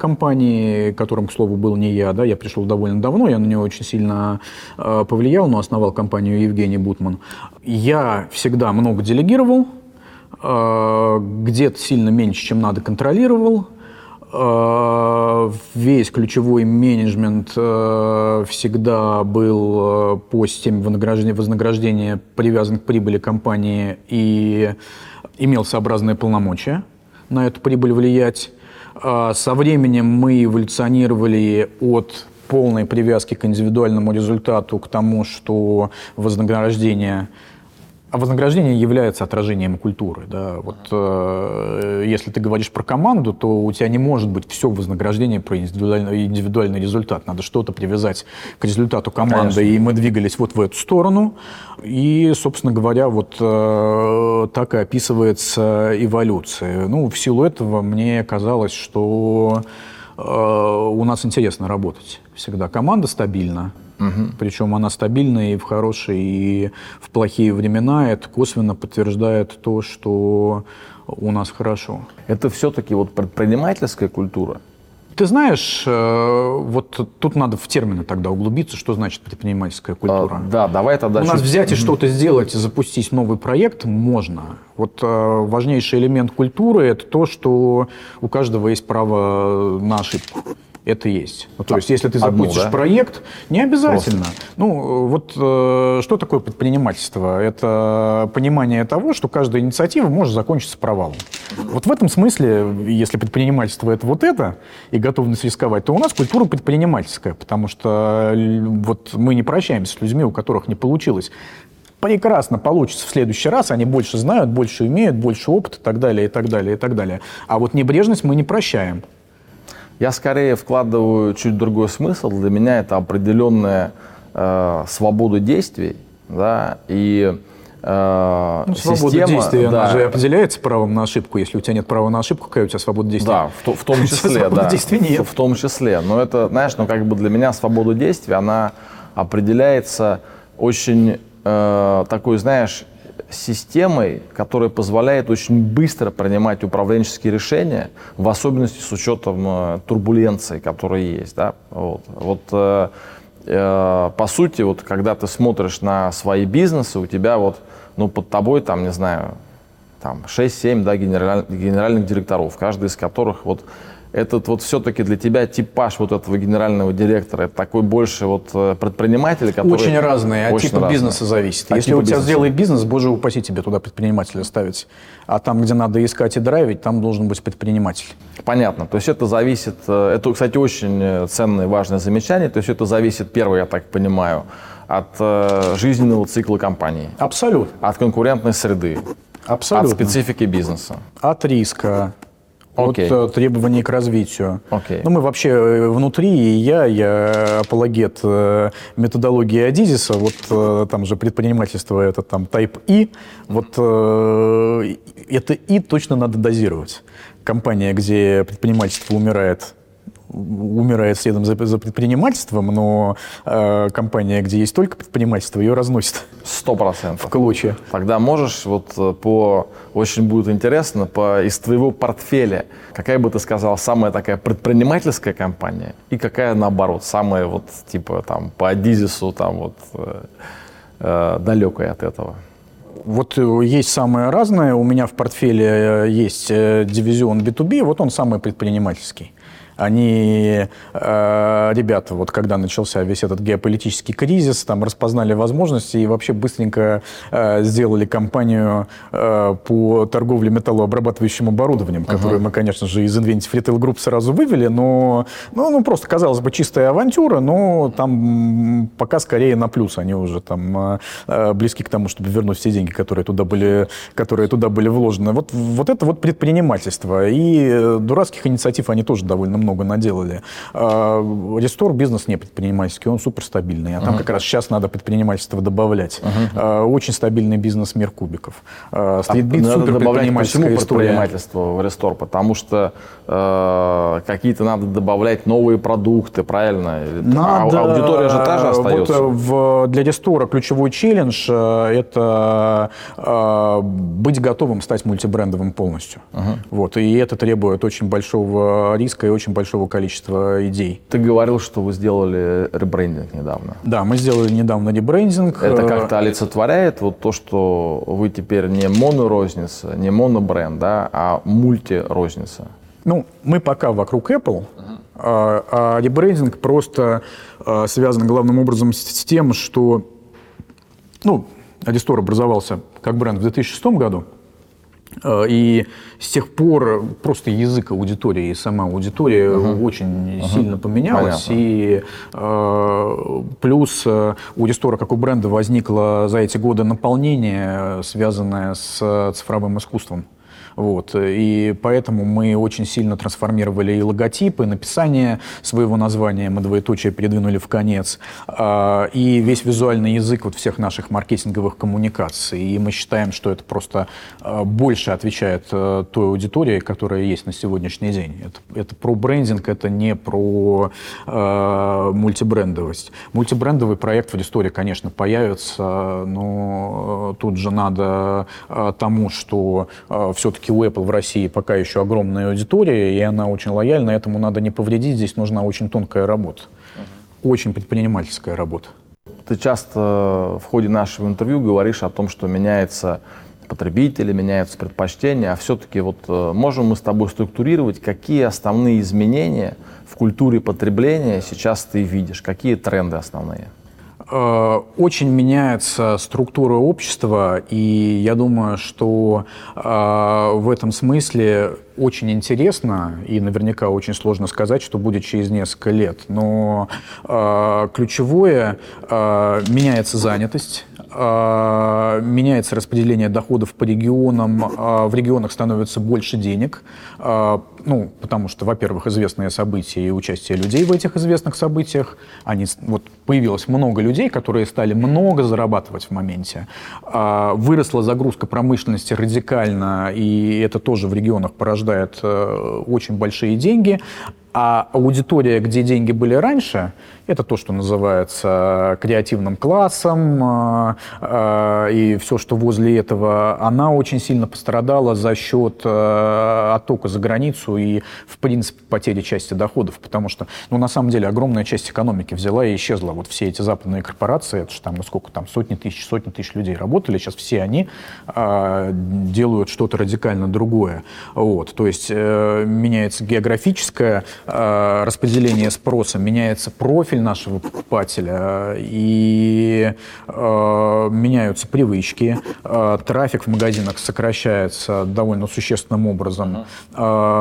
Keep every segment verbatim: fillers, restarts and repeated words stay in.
компании, которым, к слову, был не я, да, я пришел довольно давно, я на него очень сильно э, повлиял, но основал компанию Евгений Бутман. Я всегда много делегировал, э, где-то сильно меньше, чем надо, контролировал. Весь ключевой менеджмент всегда был по системе вознаграждения, вознаграждения привязан к прибыли компании и имел сообразные полномочия на эту прибыль влиять. Со временем мы эволюционировали от полной привязки к индивидуальному результату к тому, что вознаграждение А вознаграждение является отражением культуры. Да? Вот, э, если ты говоришь про команду, то у тебя не может быть все вознаграждение про индивидуальный, индивидуальный результат. Надо что-то привязать к результату команды. Конечно. И мы двигались вот в эту сторону. И, собственно говоря, вот э, так и описывается эволюция. Ну, в силу этого мне казалось, что э, у нас интересно работать. Всегда команда стабильна. Угу. Причем она стабильная и в хорошие, и в плохие времена. Это косвенно подтверждает то, что у нас хорошо. Это все-таки вот предпринимательская культура? Ты знаешь, вот тут надо в термины тогда углубиться, что значит предпринимательская культура. А, да, давай тогда... У нас чуть... взять и что-то сделать, и запустить новый проект можно. Вот важнейший элемент культуры – это то, что у каждого есть право на ошибку. Это есть. Ну, то есть, если ты запустишь Одну, да? проект, не обязательно. Просто. Ну, вот э, что такое предпринимательство? Это понимание того, что каждая инициатива может закончиться провалом. Вот в этом смысле, если предпринимательство – это вот это, и готовность рисковать, то у нас культура предпринимательская, потому что вот мы не прощаемся с людьми, у которых не получилось. Прекрасно получится в следующий раз, они больше знают, больше имеют, больше опыта и так далее, и так далее, и так далее. А вот небрежность мы не прощаем. Я скорее вкладываю чуть другой смысл. Для меня это определенная э, свобода действий, да, и э, ну, свобода система, действий, да, она же определяется правом на ошибку. Если у тебя нет права на ошибку, какая у тебя свобода действий? Да, в, в том числе, да, в, в том числе. Но это, знаешь, ну как бы для меня свобода действий, она определяется очень э, такой, знаешь, системой, которая позволяет очень быстро принимать управленческие решения, в особенности с учетом э, турбуленции, которые есть. Да? Вот, вот, э, э, по сути, вот, когда ты смотришь на свои бизнесы, у тебя вот, ну, под тобой, там, не знаю, там, шесть-семь да, генераль, генеральных директоров, каждый из которых вот, этот вот все-таки для тебя типаж вот этого генерального директора, это такой больше вот предприниматель, который... Очень разные, от типа разные. бизнеса зависит. От Если типа у тебя бизнеса. сделай бизнес, боже упаси тебе туда предпринимателя ставить. А там, где надо искать и драйвить, там должен быть предприниматель. Понятно. То есть это зависит... Это, кстати, очень ценное и важное замечание. То есть это зависит, первое, я так понимаю, от э, жизненного цикла компании. Абсолютно. От конкурентной среды. Абсолютно. От специфики бизнеса. От риска. Okay. От требований к развитию. Okay. Ну, мы вообще внутри, и я, я апологет методологии Адизиса, вот там же предпринимательство, это там type И, вот это И точно надо дозировать. Компания, где предпринимательство умирает, умирает следом за, за предпринимательством, но э, компания, где есть только предпринимательство, ее разносит. Сто процентов. В клочья. Тогда можешь, вот по, очень будет интересно, по, из твоего портфеля, какая бы ты сказал, самая такая предпринимательская компания и какая, наоборот, самая вот, типа, там, по Адизису, там, вот, э, э, далекая от этого? Вот есть самое разное. У меня в портфеле есть дивизион би ту би, вот он самый предпринимательский. Они, э, ребята, вот когда начался весь этот геополитический кризис, там распознали возможности и вообще быстренько э, сделали кампанию э, по торговле металлообрабатывающим оборудованием, uh-huh. которую мы, конечно же, из Inventive Retail Group сразу вывели, но ну, ну, просто, казалось бы, чистая авантюра, но там пока скорее на плюс. Они уже там э, близки к тому, чтобы вернуть все деньги, которые туда были, которые туда были вложены. Вот, вот это вот предпринимательство. И дурацких инициатив они тоже довольно много наделали. Рестор бизнес не предпринимательский, он суперстабильный. А там uh-huh. как раз сейчас надо предпринимательство добавлять. Uh-huh. Очень стабильный бизнес «Мир кубиков». Стритбит а, супер предпринимательская история. Предпринимательство в Рестор? Потому что э, какие-то надо добавлять новые продукты, правильно? Надо, а, аудитория же та же остается. Вот в, для Рестора ключевой челлендж – это э, быть готовым стать мультибрендовым полностью. Uh-huh. Вот, и это требует очень большого риска и очень очень большого количества идей. Ты говорил, что вы сделали ребрендинг недавно. Да, мы сделали недавно ребрендинг. Это как-то олицетворяет вот то, что вы теперь не монорозница, не монобренд, да, а мультирозница? Ну, мы пока вокруг Apple, uh-huh. а, а ребрендинг просто а, связан главным образом с, с тем, что, ну, Adistore образовался как бренд в две тысячи шестом году, и с тех пор просто язык аудитории и сама аудитория uh-huh. очень uh-huh. сильно поменялась. Понятно. И э, плюс у Adistore как у бренда возникло за эти годы наполнение, связанное с цифровым искусством. Вот. И поэтому мы очень сильно трансформировали и логотипы, и написание своего названия мы двоеточие передвинули в конец, и весь визуальный язык вот всех наших маркетинговых коммуникаций. И мы считаем, что это просто больше отвечает той аудитории, которая есть на сегодняшний день. Это, это про брендинг, это не про э, мультибрендовость. Мультибрендовый проект в Adistore, конечно, появится, но тут же надо э, тому, что э, все-таки у Apple в России пока еще огромная аудитория, и она очень лояльна, этому надо не повредить, здесь нужна очень тонкая работа, uh-huh. очень предпринимательская работа. Ты часто в ходе нашего интервью говоришь о том, что меняется потребители, меняются предпочтения, а все-таки вот можем мы с тобой структурировать, какие основные изменения в культуре потребления сейчас ты видишь, какие тренды основные? Очень меняется структура общества, и я думаю, что э, в этом смысле очень интересно, и наверняка очень сложно сказать, что будет через несколько лет. Но э, ключевое э, меняется занятость, э, меняется распределение доходов по регионам, э, в регионах становится больше денег, э, ну, потому что, во-первых, известные события и участие людей в этих известных событиях, они, вот, появилось много людей, которые стали много зарабатывать в моменте. Э, выросла загрузка промышленности радикально, и это тоже в регионах порождает очень большие деньги, а аудитория, где деньги были раньше, это то, что называется креативным классом, и все, что возле этого, она очень сильно пострадала за счет оттока за границу и, в принципе, потери части доходов, потому что, ну, на самом деле, огромная часть экономики взяла и исчезла. Вот все эти западные корпорации, это же там, ну, сколько там, сотни тысяч, сотни тысяч людей работали, сейчас все они делают что-то радикально другое. Вот, то есть меняется географическое распределение спроса, меняется профиль нашего покупателя, и э, меняются привычки, э, трафик в магазинах сокращается довольно существенным образом э,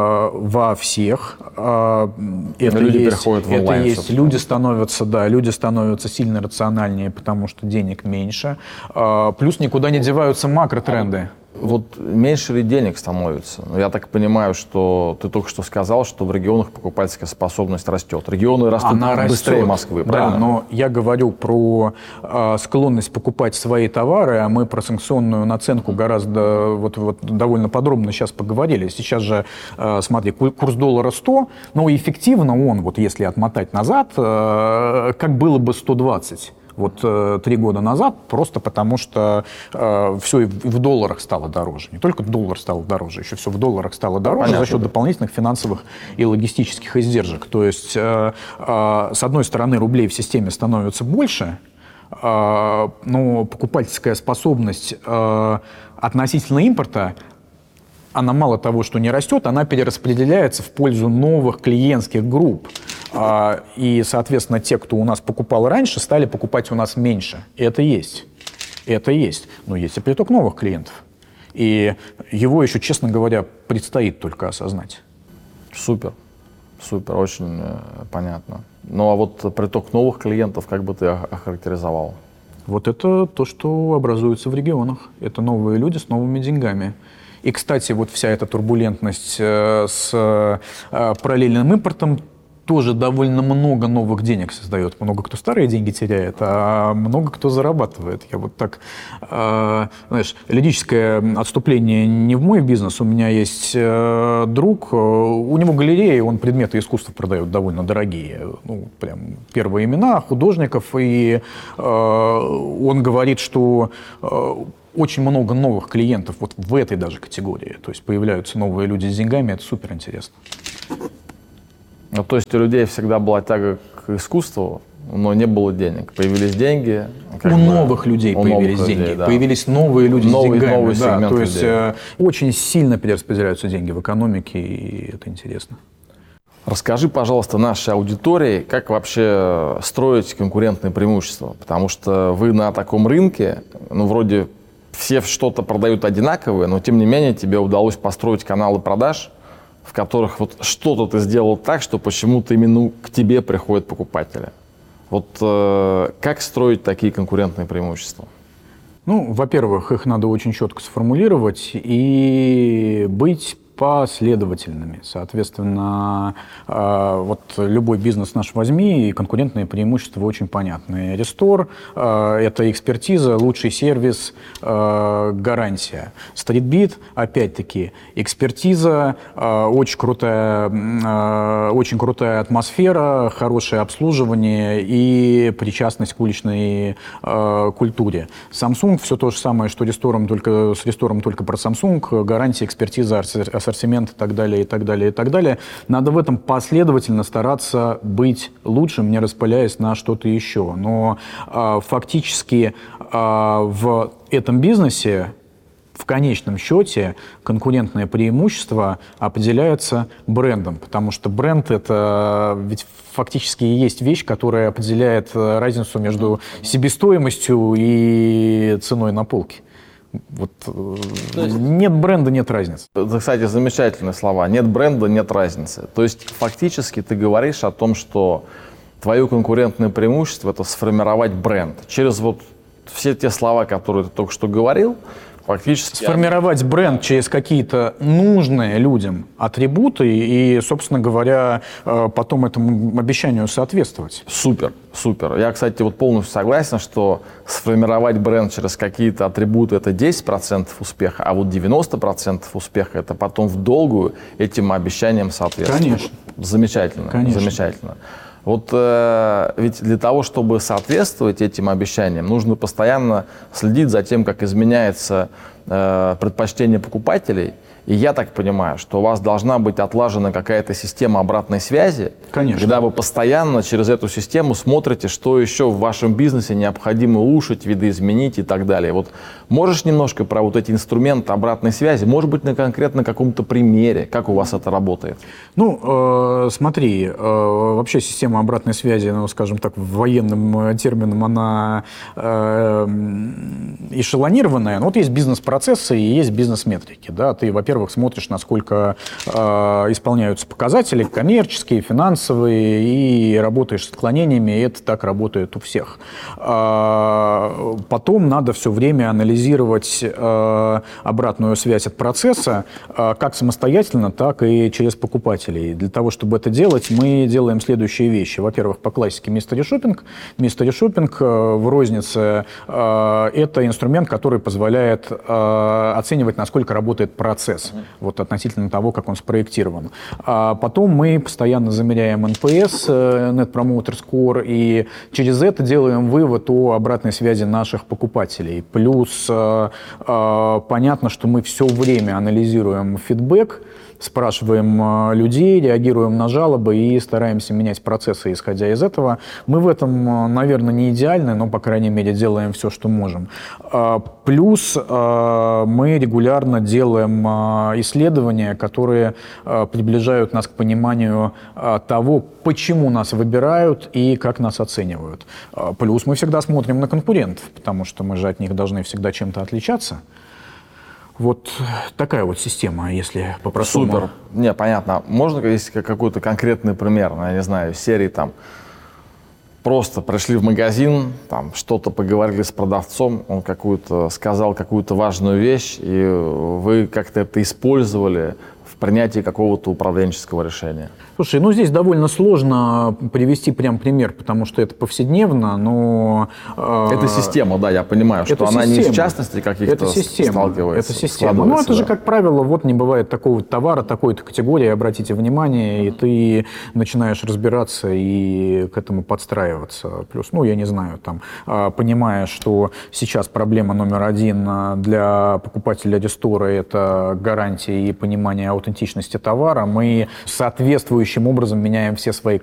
во всех. Э, это люди есть, переходят в онлайн. Это есть. Люди становятся, да, люди становятся сильно рациональнее, потому что денег меньше. Э, плюс никуда не деваются макротренды. Вот меньше ли денег становится? Я так понимаю, что ты только что сказал, что в регионах покупательская способность растет. Регионы растут Она быстрее растет. Москвы, правильно? Да, но я говорю про э, склонность покупать свои товары, а мы про санкционную наценку гораздо, вот, вот довольно подробно сейчас поговорили. Сейчас же, э, смотри, курс доллара сто, но эффективно он, вот если отмотать назад, э, как было бы сто двадцать. Вот э, три года назад, просто потому что э, все и в, и в долларах стало дороже. Не только доллар стал дороже, еще все в долларах стало дороже. Понятно. За счет дополнительных финансовых и логистических издержек. То есть, э, э, с одной стороны, рублей в системе становится больше, э, но покупательская способность э, относительно импорта, она мало того, что не растет, она перераспределяется в пользу новых клиентских групп. И, соответственно, те, кто у нас покупал раньше, стали покупать у нас меньше. И это есть. Это есть. Но есть и приток новых клиентов. И его еще, честно говоря, предстоит только осознать. Супер. Супер. Очень э, понятно. Ну а вот приток новых клиентов, как бы ты охарактеризовал? Вот это то, что образуется в регионах. Это новые люди с новыми деньгами. И, кстати, вот вся эта турбулентность с параллельным импортом тоже довольно много новых денег создает. Много кто старые деньги теряет, а много кто зарабатывает. Я вот так, э, знаешь, лирическое отступление не в мой бизнес. У меня есть э, друг, у него галерея, он предметы искусства продает довольно дорогие. Ну, прям первые имена художников. И э, он говорит, что э, очень много новых клиентов вот в этой даже категории. То есть появляются новые люди с деньгами, это супер интересно. Ну, то есть у людей всегда была тяга к искусству, но не было денег. Появились деньги. У бы, новых людей у появились новых деньги. Людей, да. Появились новые люди новый, с деньгами. Новый да, то есть э, очень сильно перераспределяются деньги в экономике, и это интересно. Расскажи, пожалуйста, нашей аудитории, как вообще строить конкурентные преимущества. Потому что вы на таком рынке, ну, вроде все что-то продают одинаковое, но тем не менее тебе удалось построить каналы продаж, в которых вот что-то ты сделал так, что почему-то именно к тебе приходят покупатели. Вот э, как строить такие конкурентные преимущества? Ну, во-первых, их надо очень четко сформулировать и быть последовательными. Соответственно, э, вот любой бизнес наш возьми, и конкурентные преимущества очень понятны. Рестор э, – это экспертиза, лучший сервис, э, гарантия. Стритбит – опять-таки экспертиза, э, очень крутая, э, очень крутая атмосфера, хорошее обслуживание и причастность к уличной э, культуре. Samsung – все то же самое, что Рестором, только с Рестором только про Samsung, гарантия, экспертиза, ассортимент и так далее, и так далее, и так далее. Надо в этом последовательно стараться быть лучшим, не распыляясь на что-то еще. Но э, фактически э, в этом бизнесе в конечном счете конкурентное преимущество определяется брендом, потому что бренд — это ведь фактически и есть вещь, которая определяет разницу между себестоимостью и ценой на полке. Вот, есть... Нет бренда, нет разницы. Это, кстати, замечательные слова. Нет бренда, нет разницы. То есть фактически ты говоришь о том, что твое конкурентное преимущество — это сформировать бренд. Через вот все те слова, которые ты только что говорил, фактически... Сформировать бренд через какие-то нужные людям атрибуты и, собственно говоря, потом этому обещанию соответствовать. Супер, супер. Я, кстати, вот полностью согласен, что сформировать бренд через какие-то атрибуты – это десять процентов успеха, а вот девяносто процентов успеха – это потом в долгую этим обещаниям соответствовать. Конечно. Замечательно, Конечно. Замечательно. Вот э, ведь для того, чтобы соответствовать этим обещаниям, нужно постоянно следить за тем, как изменяется э, предпочтение покупателей. И я так понимаю, что у вас должна быть отлажена какая-то система обратной связи, Конечно. Когда вы постоянно через эту систему смотрите, что еще в вашем бизнесе необходимо улучшить, видоизменить и так далее. Вот можешь немножко про вот эти инструменты обратной связи, может быть, на конкретно каком-то примере, как у вас это работает? Ну, э, смотри, э, вообще система обратной связи, ну, скажем так, военным термином, она э, эшелонированная. Ну, вот есть бизнес-процессы и есть бизнес-метрики. Да? Ты, во-первых, смотришь, насколько э, исполняются показатели коммерческие, финансовые, и работаешь с отклонениями, и это так работает у всех. Потом надо все время анализировать обратную связь от процесса, как самостоятельно, так и через покупателей. Для того, чтобы это делать, мы делаем следующие вещи. Во-первых, по классике Mystery Shopping. Mystery Shopping в рознице – это инструмент, который позволяет оценивать, насколько работает процесс, вот относительно того, как он спроектирован. Потом мы постоянно замеряем эн пи эс, Net Promoter Score, и через это делаем вывод о обратной связи наших покупателей. Плюс э, э, понятно, что мы все время анализируем фидбэк, спрашиваем людей, реагируем на жалобы и стараемся менять процессы, исходя из этого. Мы в этом, наверное, не идеальны, но, по крайней мере, делаем все, что можем. Плюс мы регулярно делаем исследования, которые приближают нас к пониманию того, почему нас выбирают и как нас оценивают. Плюс мы всегда смотрим на конкурентов, потому что мы же от них должны всегда чем-то отличаться. Вот такая вот система, если по-простому. Супер. Не, понятно. Можно, если какой-то конкретный пример, я не знаю, серии там, просто пришли в магазин, там что-то поговорили с продавцом, он какую-то сказал какую-то важную вещь, и вы как-то это использовали в принятии какого-то управленческого решения? Слушай, ну здесь довольно сложно привести прям пример, потому что это повседневно, но... Э, это система, да, я понимаю, что она система. Не из частности каких-то сталкивается. Это система. Ну это да. же, как правило, вот не бывает такого товара, такой-то категории, обратите внимание, и ты начинаешь разбираться и к этому подстраиваться. Плюс, ну я не знаю, там, понимая, что сейчас проблема номер один для покупателя рестора — это гарантия и понимание аутентичности товара, мы соответствующие следующим образом меняем все свои